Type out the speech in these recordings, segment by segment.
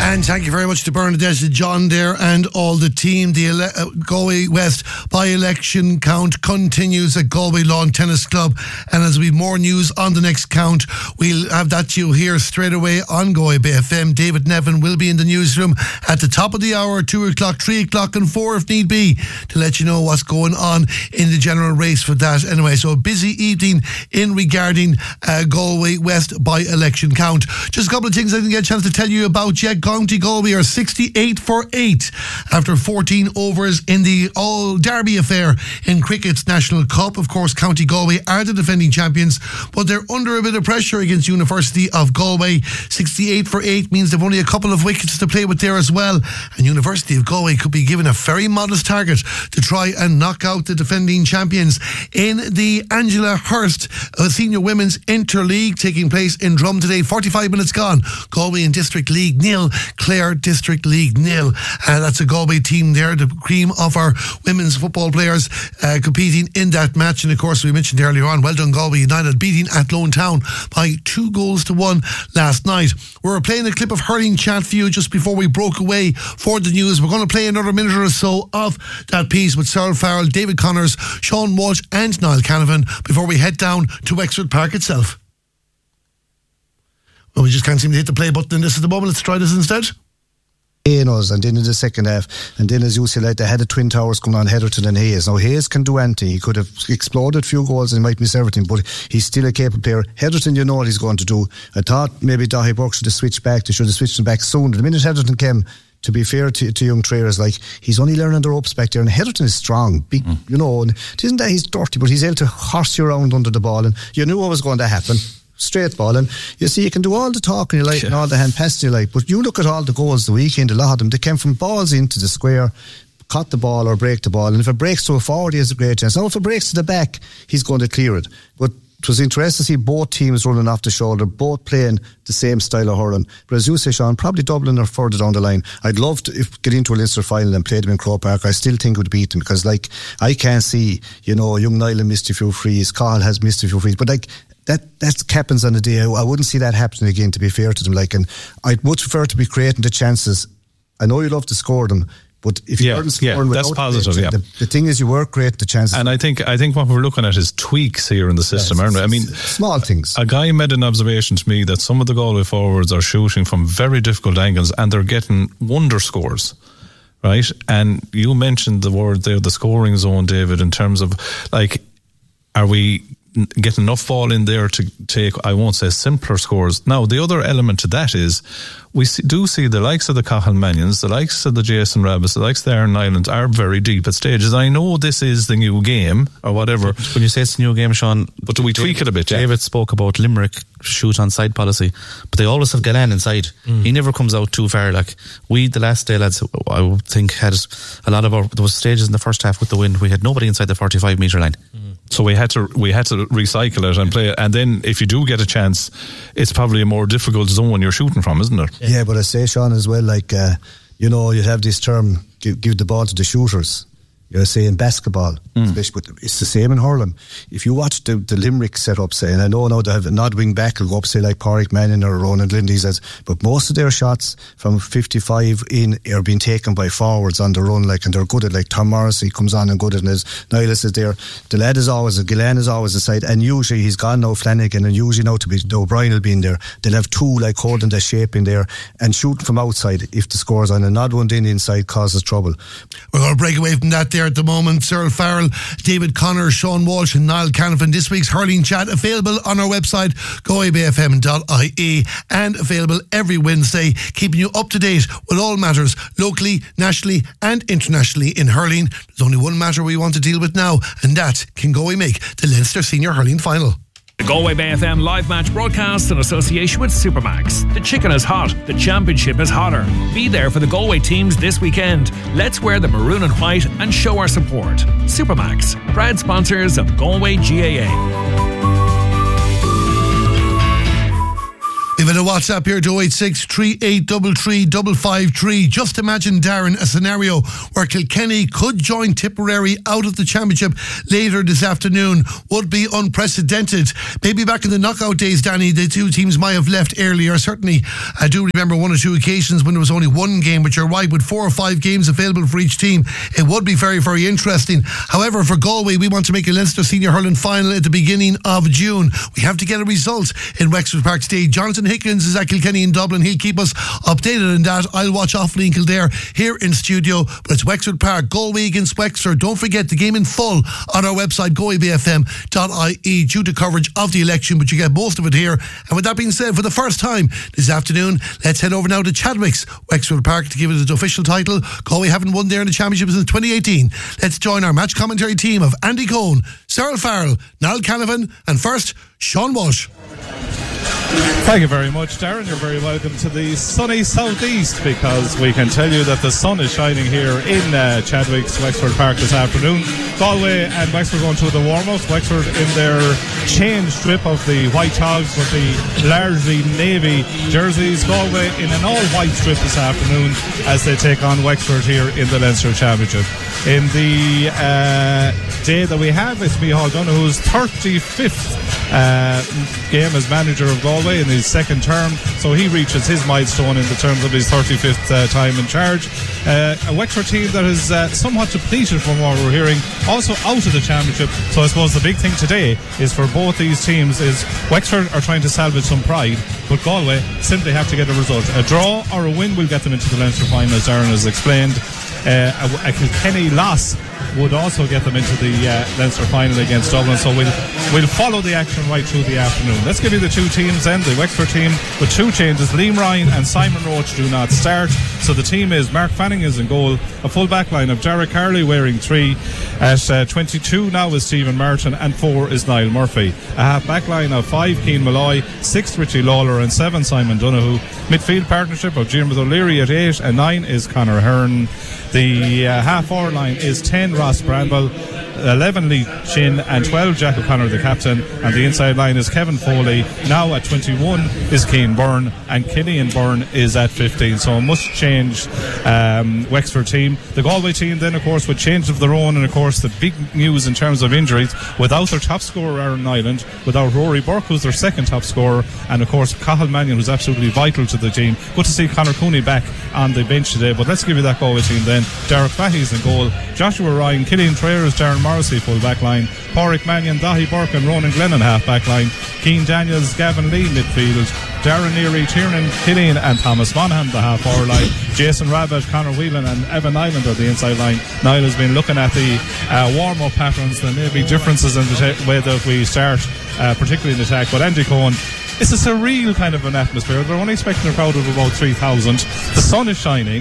And thank you very much to Bernadette, John there, and all the team. The Galway West by-election count continues at Galway Lawn Tennis Club. And as we have more news on the next count, we'll have that to you here straight away on Galway Bay FM. David Nevin will be in the newsroom at the top of the hour, 2 o'clock, 3 o'clock and 4 if need be, to let you know what's going on in the general race for that. Anyway, so a busy evening in regarding Galway West by-election count. Just a couple of things I didn't get a chance to tell you about yet. County Galway are 68 for 8 after 14 overs in the All Derby affair in Cricket's National Cup. Of course, County Galway are the defending champions, but they're under a bit of pressure against University of Galway. 68 for 8 means they've only a couple of wickets to play with there as well, and University of Galway could be given a very modest target to try and knock out the defending champions. In the Angela Hurst Senior Women's Interleague taking place in Drum today, 45 minutes gone. Galway in District League 0, Clare District League 0. That's a Galway team there, the cream of our women's football players competing in that match. And of course, we mentioned earlier on, well done Galway United beating Athlone Town by 2-1 last night. We were playing a clip of hurling chat for you just before we broke away for the news. We're going to play another minute or so of that piece with Cyril Farrell, David Connors, Sean Walsh and Niall Canavan before we head down to Wexford Park itself. Well, we just can't seem to hit the play button, and this is the moment. Let's try this instead. And then in the second half, and then as you say, like they had the Twin Towers coming on, Heatherton and Hayes. Now Hayes can do anything. He could have exploded a few goals and he might miss everything, but he's still a capable player. Heatherton, you know what he's going to do. I thought maybe Dahi Burke should have switched back. They should have switched him back sooner. The minute Heatherton came, to be fair to young traders, like he's only learning the ropes back there, and Heatherton is strong, big, you know, and it isn't that he's dirty, but he's able to horse you around under the ball, and you knew what was going to happen. Straight ball, and you see you can do all the talking you like and all the hand passes you like, but you look at all the goals the weekend, a lot of them, they came from balls into the square, cut the ball or break the ball, and if it breaks to a forward he has a great chance. Now if it breaks to the back he's going to clear it. But it was interesting to see both teams running off the shoulder, both playing the same style of hurling. But as you say, Sean, probably Dublin or further down the line. I'd love to get into a Leinster final and play them in Croke Park. I still think we'd beat them, because like I can't see, you know, young Nyland missed a few frees, Cahill has missed a few frees, but like that happens on the day. I wouldn't see that happening again, to be fair to them. Like, and I'd much prefer to be creating the chances. I know you love to score them, but if you weren't scoring, that's positive. The thing is, you were creating the chances. And I think what we're looking at is tweaks here in the system, aren't we? I mean, small things. A guy made an observation to me that some of the Galway forwards are shooting from very difficult angles and they're getting wonder scores. Right? And you mentioned the word there, the scoring zone, David, in terms of like, are we get enough ball in there to take, I won't say simpler scores. Now, the other element to that is we do see the likes of the Cahill Mannions, the likes of the Jason Rabbits, the likes of the Aaron Nylands are very deep at stages. I know this is the new game or whatever. When you say it's the new game, Sean, but do we tweak it a bit? David spoke about Limerick shoot on side policy, but they always have Galan inside. He never comes out too far. Like we, the last day lads, I would think had a lot of there was stages in the first half with the wind. We had nobody inside the 45 metre line. So we had to recycle it and play it. And then if you do get a chance, it's probably a more difficult zone you're shooting from, isn't it? Yeah, but I say, Sean, as well, like, you know, you'd have this term, give the ball to the shooters. You're saying basketball, especially, but it's the same in hurling. If you watch the Limerick setup, say, and I know now they have an odd wing back will go up, say, like Pádraig Manning or Ronan Lindy's, but most of their shots from 55 in are being taken by forwards on the run, like, and they're good at, like, Tom Morrissey comes on and good at it, as Niles is there. The lad is always, Gillan is always aside, and usually he's gone now, Flanagan, and usually now O'Brien will be in there. They'll have two, like, holding the shape in there and shooting from outside if the score's on, and not one in inside causes trouble. We're going to break away from that there at the moment. Cyril Farrell, David Connor, Sean Walsh and Niall Canavan. This week's hurling chat available on our website galwaybayfm.ie and available every Wednesday, keeping you up to date with all matters locally, nationally and internationally in hurling. There's only one matter we want to deal with now, and that can Galway make the Leinster Senior Hurling Final. The Galway Bay FM live match broadcast in association with Supermax. The chicken is hot, the championship is hotter. Be there for the Galway teams this weekend. Let's wear the maroon and white and show our support. Supermax, proud sponsors of Galway GAA. We've had a WhatsApp here to 086 3833 553. Just imagine, Darren, a scenario where Kilkenny could join Tipperary out of the championship later this afternoon. Would be unprecedented. Maybe back in the knockout days, Danny, the two teams might have left earlier. Certainly, I do remember one or two occasions when there was only one game, but you're right, with 4 or 5 games available for each team, it would be very, very interesting. However, for Galway, we want to make a Leinster Senior Hurling final at the beginning of June. We have to get a result in Wexford Park today. Jonathan Hickens is at Kilkenny in Dublin. He'll keep us updated on that. I'll watch Offaly and Kildare here in studio, but it's Wexford Park, Galway against Wexford. Don't forget the game in full on our website, galwaybfm.ie, due to coverage of the election, but you get most of it here. And with that being said, for the first time this afternoon, let's head over now to Chadwick's Wexford Park to give it its official title. Galway haven't won there in the championship since 2018. Let's join our match commentary team of Andy Cohen, Cyril Farrell, Niall Canavan, and first, Sean Walsh. Thank you very much, Darren. You're very welcome to the sunny southeast, because we can tell you that the sun is shining here in Chadwick's Wexford Park this afternoon. Galway and Wexford going through the warm-ups. Wexford in their change strip of the white togs with the largely navy jerseys. Galway in an all-white strip this afternoon as they take on Wexford here in the Leinster Championship. In the day that we have, it's Micheál Donoghue's 35th game as manager of Galway in his second term, so he reaches his milestone in the terms of his 35th time in charge. A Wexford team that is somewhat depleted from what we're hearing, also out of the championship. So I suppose the big thing today is for both these teams is Wexford are trying to salvage some pride, but Galway simply have to get a result. A draw or a win will get them into the Leinster final, as Darren has explained. A Kilkenny loss would also get them into the Leinster final against Dublin. So we'll follow the action right through the afternoon. Let's give you the two teams then. The Wexford team with two changes. Liam Ryan and Simon Roach do not start. So the team is Mark Fanning is in goal. A full back line of Derek Harley wearing 3. At 22 now is Stephen Martin, and 4 is Niall Murphy. A half back line of 5 Cian Malloy, 6 Richie Lawler, and 7 Simon Donoghue. Midfield partnership of Diarmuid O'Leary at 8 and 9 is Conor Hearn. The half forward line is 10 Ross Bramble, 11 Lee Shin, and 12 Jack O'Connor the captain. And the inside line is Kevin Foley. Now at 21 is Cian Byrne, and Killian Byrne is at 15. So a must change Wexford team. The Galway team then, of course, with change of their own, and of course the big news in terms of injuries, without their top scorer Aaron Nyland, without Rory Burke, who's their second top scorer, and of course Cathal Mannion, who's absolutely vital to the team. Good to see Conor Cooney back on the bench today. But let's give you that Galway team then. Derek Fatty's in goal, Joshua Ryan, Killian Traers, Darren Morrissey full back line, Pádraig Mannion, Dahi Burke and Ronan Glennon half back line, Cian Daniels, Gavin Lee midfield, Darren Neary, Tiernan Killian and Thomas Monaghan the half forward line, Jason Rabbit, Conor Whelan and Evan Island are the inside line. Niall has been looking at the warm-up patterns. There may be differences in the way that we start, particularly in attack, but Andy Cohen, it's a surreal kind of an atmosphere. They're only expecting a crowd of about 3,000. The sun is shining.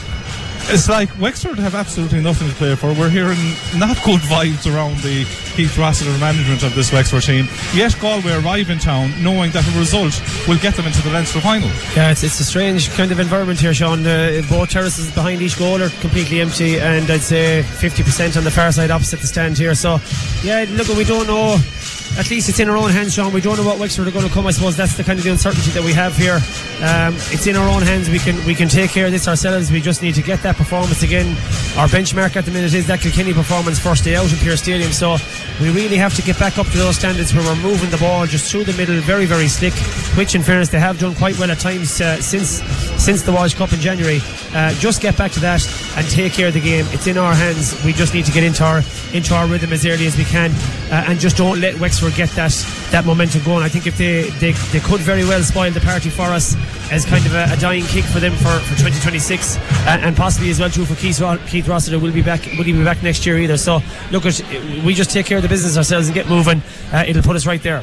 It's like Wexford have absolutely nothing to play for. We're hearing not good vibes around the Keith Rossiter management of this Wexford team. Yet Galway arrive in town knowing that a result will get them into the Leinster final. Yeah, it's a strange kind of environment here, Sean. Both terraces behind each goal are completely empty, and I'd say 50% on the far side opposite the stand here. So, yeah, look, we don't know. At least it's in our own hands, Sean. We don't know what Wexford are going to come. I suppose that's the kind of the uncertainty that we have here. It's in our own hands. We can take care of this ourselves. We just need to get that performance again. Our benchmark at the minute is that Kilkenny performance first day out in Pearse Stadium. So we really have to get back up to those standards where we're moving the ball just through the middle, very, very slick. Which, in fairness, they have done quite well at times since the Walsh Cup in January. Just get back to that and take care of the game. It's in our hands. We just need to get into our rhythm as early as we can, and just don't let Wexford get that momentum going. I think if they could very well spoil the party for us as kind of a dying kick for them for 2026, and possibly as well too for Keith Rossiter. Will he be back next year either? So look, we just take care of the business ourselves and get moving. It'll put us right there.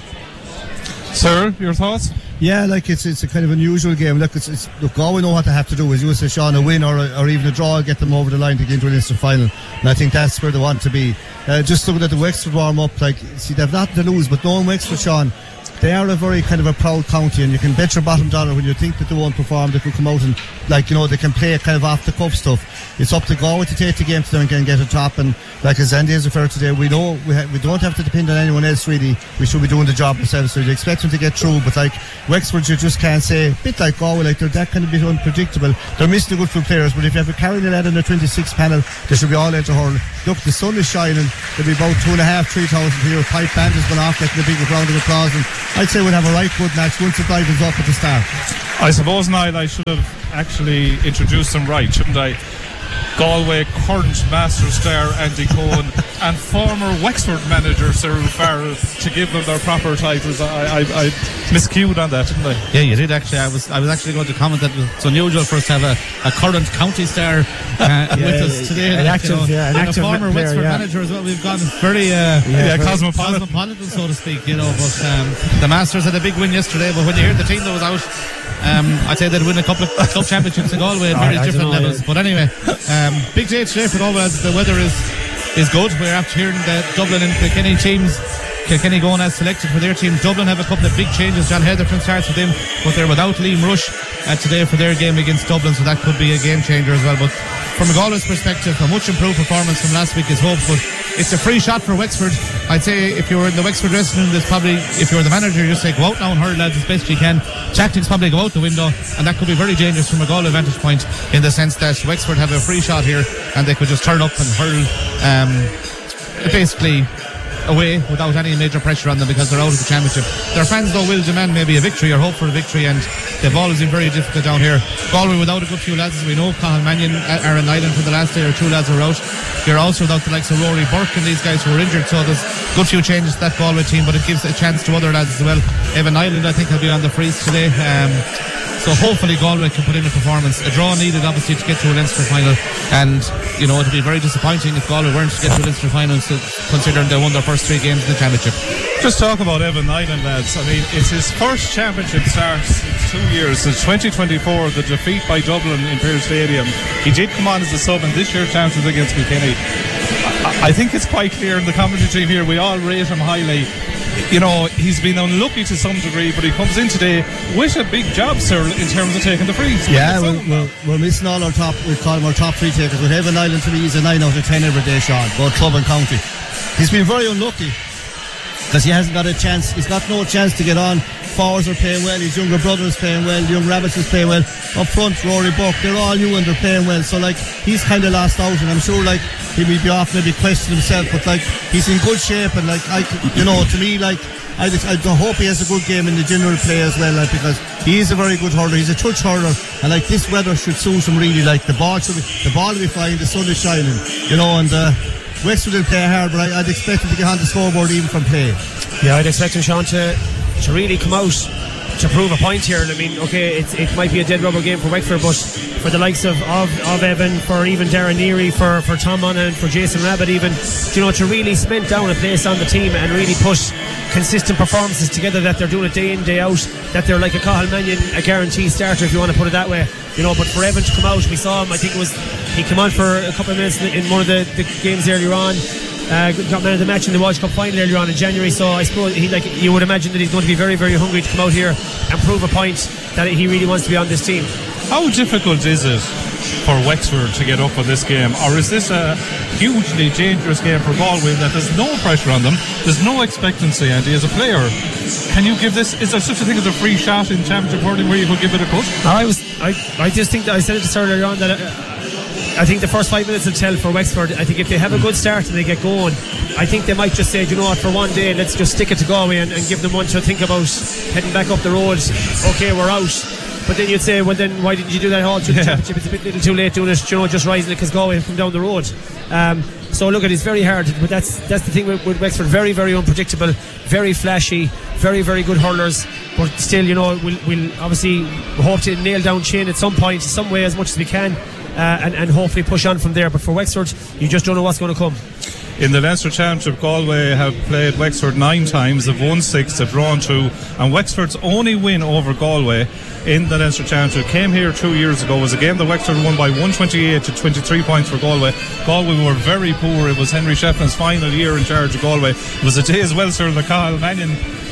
Sir, your thoughts? Yeah, like it's a kind of unusual game. Look, look, all we know what they have to do is, you say, Sean, a win or even a draw, get them over the line to get into an instant final. And I think that's where they want to be. Just looking at the Wexford warm up, like, see, they've nothing to lose, but knowing Wexford, Sean, they are a very kind of a proud county, and you can bet your bottom dollar when you think that they won't perform, they can come out and, like, you know, they can play kind of off the cuff stuff. It's up to Galway to take the game to them and get a top, and like as Andy has referred today, we know we don't have to depend on anyone else really. We should be doing the job ourselves, so you expect them to get through, but like Wexford, you just can't say, a bit like Galway, like they're that kind of bit unpredictable. They're missing a good few players, but if you have a carrying a lad in the 26 panel, they should be all into hurling. Look, the sun is shining, there'll be about 2,500-3,000 here. Pipe band is going off, getting a big round of applause, and I'd say we'll have a right good match once the drive is up at the start. I suppose, Niall, I should have actually introduced them right, shouldn't I? Galway current Master star Andy Cohen and former Wexford manager Cyril Farrell, to give them their proper titles. I miscued on that, didn't I? Yeah, you did actually. I was actually going to comment that it's unusual for us to have a current county star with us today. An active former player, Wexford manager as well. We've gone very cosmopolitan, so to speak. You know, but the Masters had a big win yesterday. But when you hear the team that was out, I'd say they'd win a couple of club championships in Galway at very different levels. But anyway, big day today for Galway as the weather is good. We're after hearing the Dublin and Kilkenny teams. Kilkenny going as selected for their team. Dublin have a couple of big changes. John Heatherton starts with them, but they're without Liam Rush today for their game against Dublin, so that could be a game changer as well. But from a Galway's perspective, a much improved performance from last week is hoped, but it's a free shot for Wexford. I'd say if you were in the Wexford dressing room, there's probably, if you're the manager, you just say go out now and hurl, lads, as best you can. Tactics probably go out the window, and that could be very dangerous from a Galway vantage point, in the sense that Wexford have a free shot here and they could just turn up and hurl basically away without any major pressure on them because they're out of the championship. Their fans though will demand maybe a victory or hope for a victory, and they've always been very difficult down here. Galway without a good few lads, as we know. Cathal Mannion, Aaron Nyland for the last day or two lads are out. You're also without the likes of Rory Burke and these guys who are injured, so there's a good few changes to that Galway team, but it gives a chance to other lads as well. Evan Nyland I think will be on the freeze today. So hopefully Galway can put in a performance. A draw needed obviously to get to a Leinster final, and you know, it'd be very disappointing if Galway weren't to get to a Leinster final, considering they won their first 3 games in the championship. Just talk about Evan Nyland, lads. I mean, it's his first championship start in 2 years, since 2024, the defeat by Dublin in Pearse Stadium. He did come on as a sub in this year's chances against Kilkenny. I think it's quite clear in the commentary team here, we all rate him highly. You know, he's been unlucky to some degree, but he comes in today with a big job, sir, in terms of taking the frees. Yeah, we're missing all our top, we call them our top free takers. With Evan Nyland, to me, he's a 9 out of 10 every day, Sean, both club and county. He's been very unlucky because he hasn't got a chance. He's got no chance to get on. Forwards are playing well, his younger brother is playing well, young Rabbits is playing well. Up front, Rory Burke, they're all new and they're playing well. So, like, he's kind of lost out, and I'm sure, like, he may be off maybe questioning himself, but, like, he's in good shape, and, like, you know, to me, like, I hope he has a good game in the general play as well, like, because he is a very good hurler. He's a touch hurler, and like this weather should suit him really. Like the ball will be flying, the sun is shining, you know, and Wexford will play hard, but I'd expect him to get on the scoreboard even from play. Yeah, I'd expect him, Sean, to really come out to prove a point here. I mean, okay, it might be a dead rubber game for Wexford, but for the likes of Evan, for even Darren Neary, for Tom Monaghan, for Jason Rabbit even, you know, to really cement down a place on the team and really put consistent performances together, that they're doing it day in, day out, that they're like a Cathal Mannion, a guaranteed starter, if you want to put it that way, you know. But for Evan to come out, we saw him, I think it was, he came on for a couple of minutes in one of the games earlier on, got man of the match in the Walsh Cup final earlier on in January, so I suppose you would imagine that he's going to be very, very hungry to come out here and prove a point that he really wants to be on this team. How difficult is it for Wexford to get up on this game, or is this a hugely dangerous game for Galway that there's no pressure on them, there's no expectancy? Andy, as a player, can you give this, is there such a thing as a free shot in championship hurling where you could give it a cut? I just think that I said it earlier on that I think the first 5 minutes will tell for Wexford. I think if they have a good start and they get going, I think they might just say, you know what, for one day let's just stick it to Galway and give them one to think about heading back up the road. Okay, we're out. But then you'd say, well then why didn't you do that all through the championship? It's a bit little too late doing it, you know, just rising it because Galway have come down the road. So look, it's very hard, but that's the thing with Wexford. Very, very unpredictable, very flashy, very, very good hurlers, but still, you know, we'll obviously hope to nail down Shane at some point, some way, as much as we can, and hopefully push on from there. But for Wexford, you just don't know what's going to come. In the Leinster Championship, Galway have played Wexford 9 times, they've won 6, they've drawn 2, and Wexford's only win over Galway in the Leinster Championship came here 2 years ago. It was a game that Wexford won by 128 to 23 points for Galway. Galway were very poor. It was Henry Shefflin's final year in charge of Galway. It was a day as well, sir, that Cathal Mannion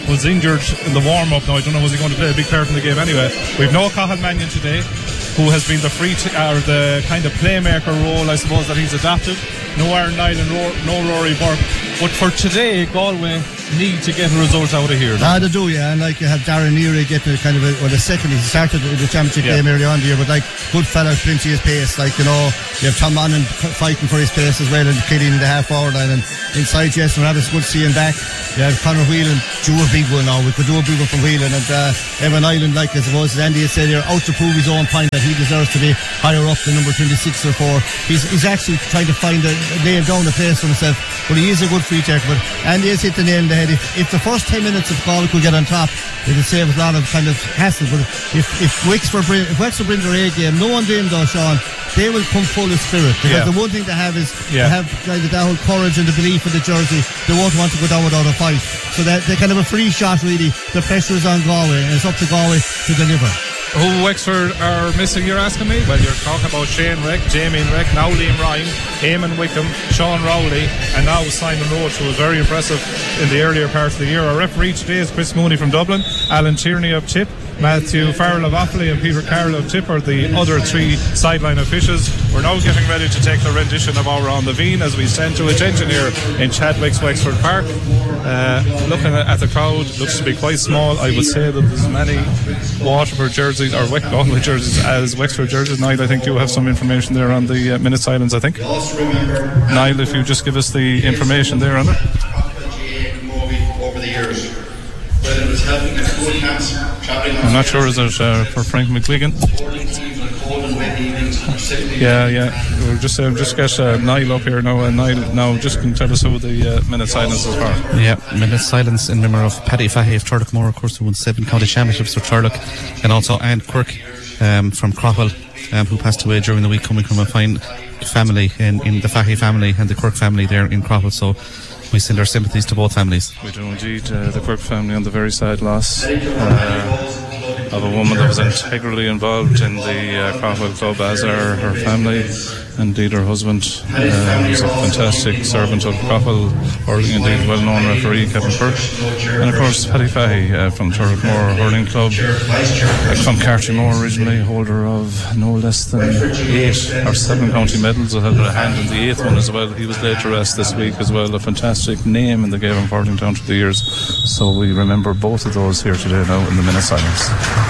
was injured in the warm-up. Now I don't know, was he going to play a big part in the game anyway. We've no Cathal Mannion today, who has been the the kind of playmaker role, I suppose, that he's adapted. No Aaron Niall and no Rory Burke. But for today, Galway need to get a result out of here. They do, yeah. And like you have Darren Neary getting kind of a second. He started the championship game early on the year, but like good fella, plenty of pace. Like, you know, you have Tom Mannon fighting for his pace as well, and Killeen in the half forward line, and inside Jason Rabbit's good seeing back. You have Conor Whelan do a big one now. We could do a big one from Whelan, and Evan Island, like I suppose as Andy has said here, out to prove his own point that he deserves to be higher up than number 26 or 4. He's actually trying to find nail down a place for himself, but he is a good free taker. But Andy has hit the nail on the head. If the first 10 minutes of Galway could get on top, it would save a lot of kind of hassle. But if Wexford brings their A game, no one them though, Sean, they will come full of spirit, because the one thing they have is they have kind of that whole courage and the belief in the jersey. They won't want to go down without a fight, so that they kind of a free shot really. The pressure is on Galway, and it's up to Galway to deliver. Who Wexford are missing, you're asking me? Well, you're talking about Shane Reck, Jamie Reck, now Liam Ryan, Eamon Wickham, Sean Rowley, and now Simon Roach, who was very impressive in the earlier part of the year. Our referee today is Chris Mooney from Dublin, Alan Tierney of Tip, Matthew Farrell of Offaly, and Peter Carroll of Tip are the other 3 sideline officials. We're now getting ready to take the rendition of our On the Veen as we stand to attention here in Chadwick's Wexford Park. Looking at the crowd, looks to be quite small. I would say that there's many Waterford jerseys or Galway jerseys as Wexford jerseys. Niall, I think you have some information there on the minute silence, I think. Niall, if you just give us the information there on it. Over the years. I'm not sure, is it for Frank McGuigan? Yeah. We'll just get Niall up here now, and Niall now just can tell us who the minute silence is for. Yeah, minute silence in memory of Paddy Fahey of Turlock Moor, of course, who won 7 county championships for Turlock, and also Anne Quirk from Crowell, who passed away during the week, coming from a fine family in the Fahey family and the Quirk family there in Crowell. So we send our sympathies to both families. We do indeed. The Quirk family on the very sad loss of a woman that was integrally involved in the Crowell Club, as are her family. Indeed, her husband was a fantastic servant of Crowell, hurling, indeed well-known referee Kevin Burke, and of course Paddy Fahey from Turlockmore Hurling Club, from Cartymore originally, holder of no less than 8 or 7 county medals. I had a hand in the 8th one as well. He was laid to rest this week as well. A fantastic name in the game of hurling down through the years. So we remember both of those here today now in the minute silence.